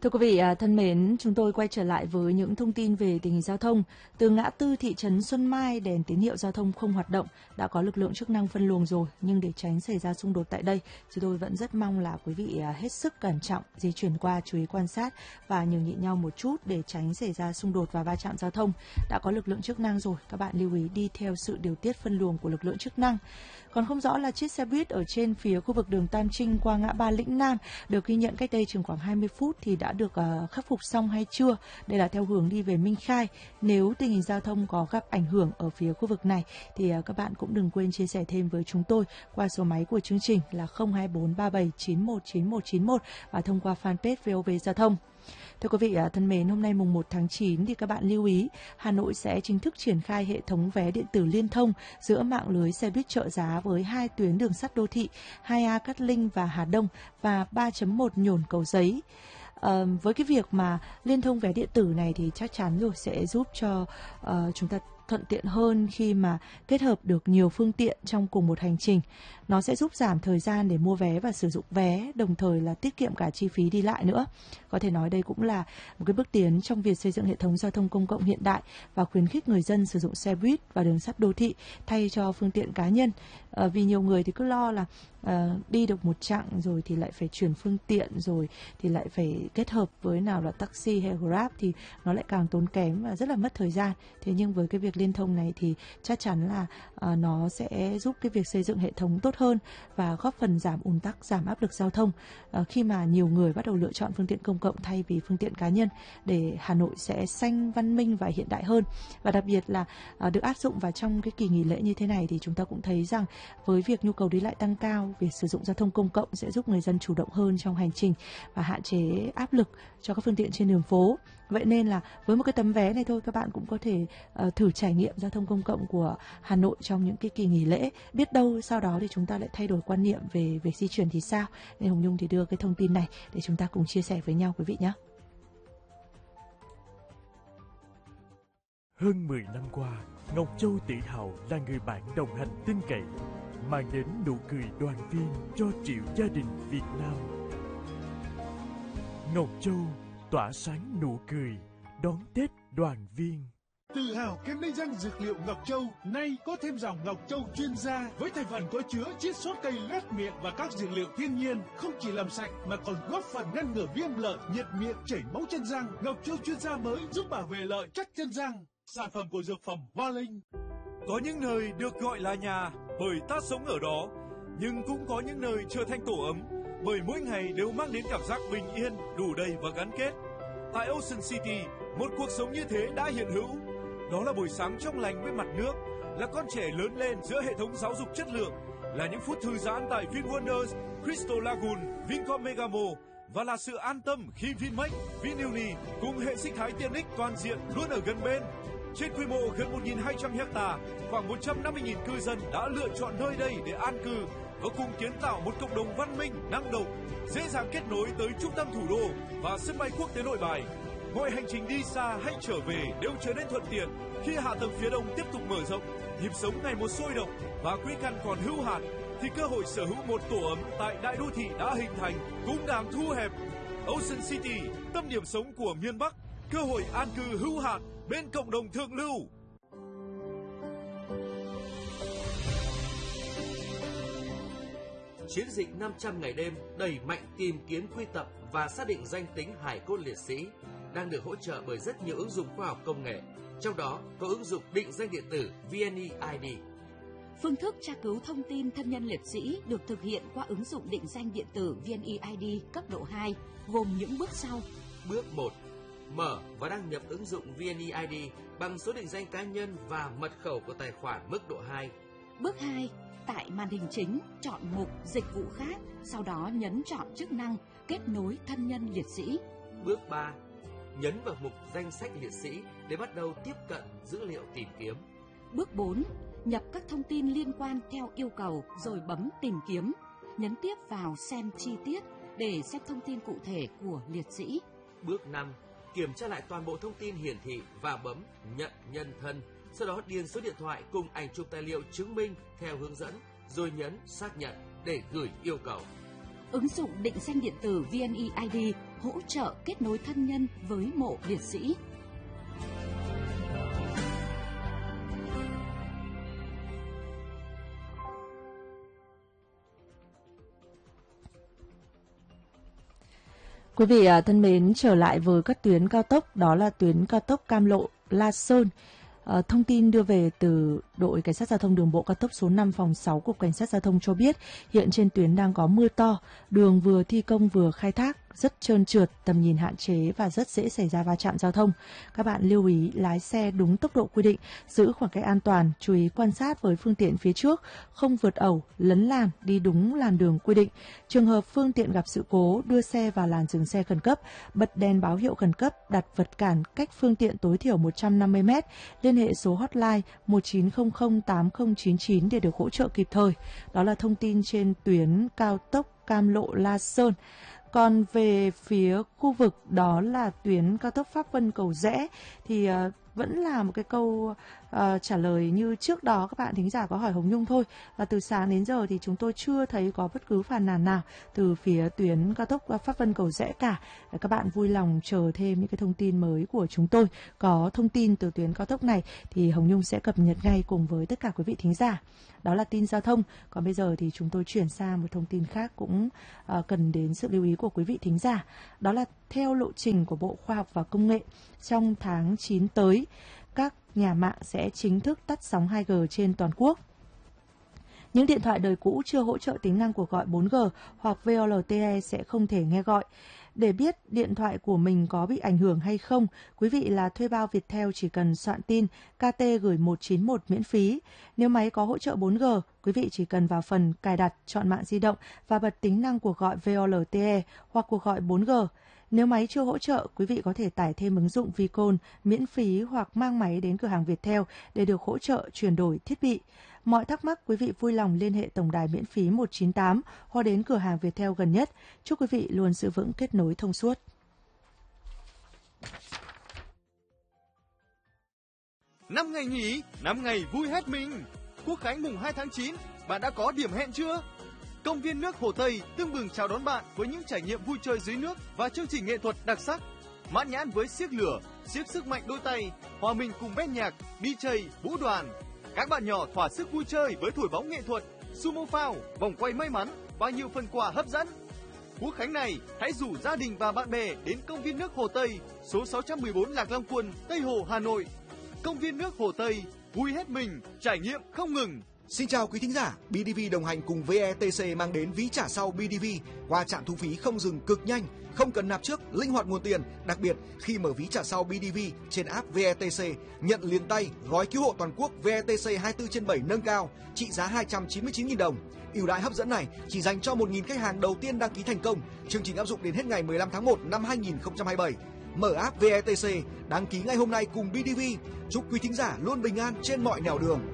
Thưa quý vị thân mến, chúng tôi quay trở lại với những thông tin về tình hình giao thông. Từ ngã tư thị trấn Xuân Mai, đèn tín hiệu giao thông không hoạt động, đã có lực lượng chức năng phân luồng rồi. Nhưng để tránh xảy ra xung đột tại đây, chúng tôi vẫn rất mong là quý vị hết sức cẩn trọng, di chuyển qua, chú ý quan sát và nhường nhịn nhau một chút để tránh xảy ra xung đột và va chạm giao thông. Đã có lực lượng chức năng rồi, các bạn lưu ý đi theo sự điều tiết phân luồng của lực lượng chức năng. Còn không rõ là chiếc xe buýt ở trên phía khu vực đường Tam Trinh qua ngã ba Lĩnh Nam được ghi nhận cách đây chừng khoảng 20 phút thì đã được khắc phục xong hay chưa? Đây là theo hướng đi về Minh Khai. Nếu tình hình giao thông có gặp ảnh hưởng ở phía khu vực này thì các bạn cũng đừng quên chia sẻ thêm với chúng tôi qua số máy của chương trình là 02437919191 và thông qua fanpage VOV Giao thông. Thưa quý vị thân mến, hôm nay mùng 1 tháng 9 thì các bạn lưu ý Hà Nội sẽ chính thức triển khai hệ thống vé điện tử liên thông giữa mạng lưới xe buýt trợ giá với 2 tuyến đường sắt đô thị 2A Cát Linh và Hà Đông và 3.1 Nhổn Cầu Giấy. Với cái việc mà liên thông vé điện tử này thì chắc chắn rồi sẽ giúp cho chúng ta thuận tiện hơn khi mà kết hợp được nhiều phương tiện trong cùng một hành trình. Nó sẽ giúp giảm thời gian để mua vé và sử dụng vé, đồng thời là tiết kiệm cả chi phí đi lại nữa. Có thể nói đây cũng là một cái bước tiến trong việc xây dựng hệ thống giao thông công cộng hiện đại và khuyến khích người dân sử dụng xe buýt và đường sắt đô thị thay cho phương tiện cá nhân. Vì nhiều người thì cứ lo là đi được một chặng rồi thì lại phải chuyển phương tiện, rồi thì lại phải kết hợp với nào là taxi hay Grab thì nó lại càng tốn kém và rất là mất thời gian. Thế nhưng với cái việc liên thông này thì chắc chắn là nó sẽ giúp cái việc xây dựng hệ thống tốt hơn và góp phần giảm ùn tắc, giảm áp lực giao thông khi mà nhiều người bắt đầu lựa chọn phương tiện công cộng thay vì phương tiện cá nhân, để Hà Nội sẽ xanh, văn minh và hiện đại hơn. Và đặc biệt là được áp dụng vào trong cái kỳ nghỉ lễ như thế này thì chúng ta cũng thấy rằng với việc nhu cầu đi lại tăng cao, việc sử dụng giao thông công cộng sẽ giúp người dân chủ động hơn trong hành trình và hạn chế áp lực cho các phương tiện trên đường phố. Vậy nên là với một cái tấm vé này thôi, các bạn cũng có thể thử trải nghiệm giao thông công cộng của Hà Nội trong những cái kỳ nghỉ lễ. Biết đâu sau đó thì chúng ta lại thay đổi quan niệm về việc di chuyển thì sao? Nên Hồng Nhung thì đưa cái thông tin này để chúng ta cùng chia sẻ với nhau quý vị nhé. Hơn 10 năm qua, Ngọc Châu tự hào là người bạn đồng hành tin cậy, mang đến nụ cười đoàn viên cho triệu gia đình Việt Nam. Ngọc Châu tỏa sáng nụ cười đón Tết đoàn viên. Tự hào kem đánh răng dược liệu Ngọc Châu nay có thêm dòng Ngọc Châu chuyên gia với thành phần có chứa chiết xuất cây loét miệng và các dược liệu thiên nhiên, không chỉ làm sạch mà còn góp phần ngăn ngừa viêm lợi, nhiệt miệng, chảy máu chân răng. Ngọc Châu chuyên gia mới giúp bảo vệ lợi chắc chân răng. Sản phẩm của dược phẩm Hoa Linh. Có những nơi được gọi là nhà bởi ta sống ở đó, nhưng cũng có những nơi trở thành tổ ấm bởi mỗi ngày đều mang đến cảm giác bình yên, đủ đầy và gắn kết. Tại Ocean City, một cuộc sống như thế đã hiện hữu. Đó là buổi sáng trong lành với mặt nước, là con trẻ lớn lên giữa hệ thống giáo dục chất lượng, là những phút thư giãn tại VinWonders, Crystal Lagoon, Vincom Megamo và là sự an tâm khi Vinmec, Vinuni cùng hệ sinh thái tiện ích toàn diện luôn ở gần bên. Trên quy mô gần 1.200 ha, khoảng 150.000 cư dân đã lựa chọn nơi đây để an cư và cùng kiến tạo một cộng đồng văn minh, năng động, dễ dàng kết nối tới trung tâm thủ đô và sân bay quốc tế Nội Bài. Mọi hành trình đi xa hay trở về đều trở nên thuận tiện khi hạ tầng phía đông tiếp tục mở rộng, nhịp sống ngày một sôi động và quỹ căn còn hữu hạn, thì cơ hội sở hữu một tổ ấm tại đại đô thị đã hình thành cũng đang thu hẹp. Ocean City, tâm điểm sống của miền Bắc, cơ hội an cư hữu hạn bên cộng đồng thượng lưu. Chiến dịch 500 ngày đêm đẩy mạnh tìm kiếm, quy tập và xác định danh tính hài cốt liệt sĩ đang được hỗ trợ bởi rất nhiều ứng dụng khoa học công nghệ, trong đó có ứng dụng định danh điện tử VNeID. Phương thức tra cứu thông tin thân nhân liệt sĩ được thực hiện qua ứng dụng định danh điện tử VNeID cấp độ 2, gồm những bước sau. Bước 1. Mở và đăng nhập ứng dụng VNeID bằng số định danh cá nhân và mật khẩu của tài khoản mức độ 2. Bước 2. Tại màn hình chính, chọn mục Dịch vụ khác, sau đó nhấn chọn chức năng Kết nối thân nhân liệt sĩ. Bước 3. Nhấn vào mục Danh sách liệt sĩ để bắt đầu tiếp cận dữ liệu tìm kiếm. Bước 4. Nhập các thông tin liên quan theo yêu cầu rồi bấm Tìm kiếm. Nhấn tiếp vào Xem chi tiết để xem thông tin cụ thể của liệt sĩ. Bước 5. Kiểm tra lại toàn bộ thông tin hiển thị và bấm Nhận nhân thân. Sau đó điền số điện thoại cùng ảnh chụp tài liệu chứng minh theo hướng dẫn, rồi nhấn Xác nhận để gửi yêu cầu. Ứng dụng định danh điện tử VNeID hỗ trợ kết nối thân nhân với mộ liệt sĩ. Quý vị thân mến, trở lại với các tuyến cao tốc, đó là tuyến cao tốc Cam Lộ - La Sơn. Thông tin đưa về từ đội Cảnh sát Giao thông Đường bộ cao tốc số 5 phòng 6 Cục Cảnh sát Giao thông cho biết hiện trên tuyến đang có mưa to, đường vừa thi công vừa khai thác, rất trơn trượt, tầm nhìn hạn chế và rất dễ xảy ra va chạm giao thông. Các bạn lưu ý lái xe đúng tốc độ quy định, giữ khoảng cách an toàn, chú ý quan sát với phương tiện phía trước, không vượt ẩu, lấn làn, đi đúng làn đường quy định. Trường hợp phương tiện gặp sự cố, đưa xe vào làn dừng xe khẩn cấp, bật đèn báo hiệu khẩn cấp, đặt vật cản cách phương tiện tối thiểu 150 m, liên hệ số hotline 1900 8099 để được hỗ trợ kịp thời. Đó là thông tin trên tuyến cao tốc Cam Lộ - La Sơn. Còn về phía khu vực đó là tuyến cao tốc Pháp Vân - Cầu Giẽ thì vẫn là một cái câu trả lời như trước đó các bạn thính giả có hỏi Hồng Nhung thôi. Và từ sáng đến giờ thì chúng tôi chưa thấy có bất cứ phàn nàn nào từ phía tuyến cao tốc Pháp Vân - Cầu Giẽ cả. Các bạn vui lòng chờ thêm những cái thông tin mới của chúng tôi. Có thông tin từ tuyến cao tốc này thì Hồng Nhung sẽ cập nhật ngay cùng với tất cả quý vị thính giả. Đó là tin giao thông. Còn bây giờ thì chúng tôi chuyển sang một thông tin khác cũng cần đến sự lưu ý của quý vị thính giả. Đó là theo lộ trình của Bộ Khoa học và Công nghệ, trong tháng 9 tới, các nhà mạng sẽ chính thức tắt sóng 2G trên toàn quốc. Những điện thoại đời cũ chưa hỗ trợ tính năng cuộc gọi 4G hoặc VoLTE sẽ không thể nghe gọi. Để biết điện thoại của mình có bị ảnh hưởng hay không, quý vị là thuê bao Viettel chỉ cần soạn tin KT gửi 191 miễn phí. Nếu máy có hỗ trợ 4G, quý vị chỉ cần vào phần cài đặt, chọn mạng di động và bật tính năng cuộc gọi VoLTE hoặc cuộc gọi 4G. Nếu máy chưa hỗ trợ, quý vị có thể tải thêm ứng dụng Vicon miễn phí hoặc mang máy đến cửa hàng Viettel để được hỗ trợ chuyển đổi thiết bị. Mọi thắc mắc, quý vị vui lòng liên hệ tổng đài miễn phí 198 hoặc đến cửa hàng Viettel gần nhất. Chúc quý vị luôn giữ vững kết nối thông suốt. 5 ngày nghỉ, 5 ngày vui hết mình. Quốc khánh mùng 2 tháng 9, bạn đã có điểm hẹn chưa? Công viên nước Hồ Tây tưng bừng chào đón bạn với những trải nghiệm vui chơi dưới nước và chương trình nghệ thuật đặc sắc. Mãn nhãn với xiếc lửa, xiếc sức mạnh đôi tay, hòa mình cùng bét nhạc, DJ, vũ đoàn. Các bạn nhỏ thỏa sức vui chơi với thổi bóng nghệ thuật, sumo phao, vòng quay may mắn và nhiều phần quà hấp dẫn. Quốc khánh này, hãy rủ gia đình và bạn bè đến công viên nước Hồ Tây, số 614 Lạc Long Quân, Tây Hồ, Hà Nội. Công viên nước Hồ Tây, vui hết mình, trải nghiệm không ngừng. Xin chào quý thính giả, BDV đồng hành cùng VETC mang đến ví trả sau BDV qua trạm thu phí không dừng cực nhanh, không cần nạp trước, linh hoạt nguồn tiền. Đặc biệt, khi mở ví trả sau BDV trên app VETC, nhận liền tay gói cứu hộ toàn quốc VETC 24/7 nâng cao, trị giá 299.000 đồng. Ưu đãi hấp dẫn này chỉ dành cho 1.000 khách hàng đầu tiên đăng ký thành công. Chương trình áp dụng đến hết ngày 15 tháng 1 năm 2027. Mở app VETC, đăng ký ngay hôm nay cùng BDV. Chúc quý thính giả luôn bình an trên mọi nẻo đường.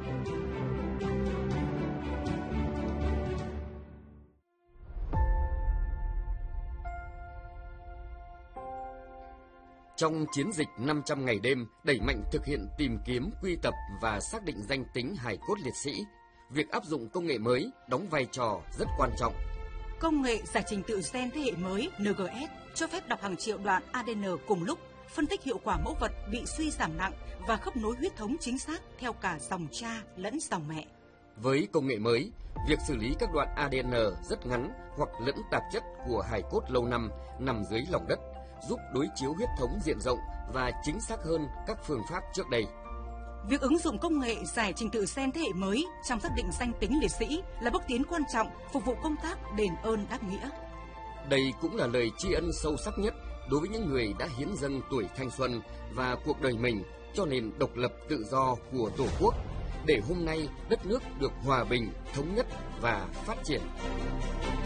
Trong chiến dịch 500 ngày đêm đẩy mạnh thực hiện tìm kiếm, quy tập và xác định danh tính hài cốt liệt sĩ, việc áp dụng công nghệ mới đóng vai trò rất quan trọng. Công nghệ giải trình tự gen thế hệ mới NGS cho phép đọc hàng triệu đoạn ADN cùng lúc, phân tích hiệu quả mẫu vật bị suy giảm nặng và khớp nối huyết thống chính xác theo cả dòng cha lẫn dòng mẹ. Với công nghệ mới, việc xử lý các đoạn ADN rất ngắn hoặc lẫn tạp chất của hài cốt lâu năm nằm dưới lòng đất, giúp đối chiếu huyết thống diện rộng và chính xác hơn các phương pháp trước đây. Việc ứng dụng công nghệ giải trình tự gen thế hệ mới trong xác định danh tính liệt sĩ là bước tiến quan trọng phục vụ công tác đền ơn đáp nghĩa. Đây cũng là lời tri ân sâu sắc nhất đối với những người đã hiến dâng tuổi thanh xuân và cuộc đời mình cho nền độc lập tự do của Tổ quốc, để hôm nay đất nước được hòa bình, thống nhất và phát triển.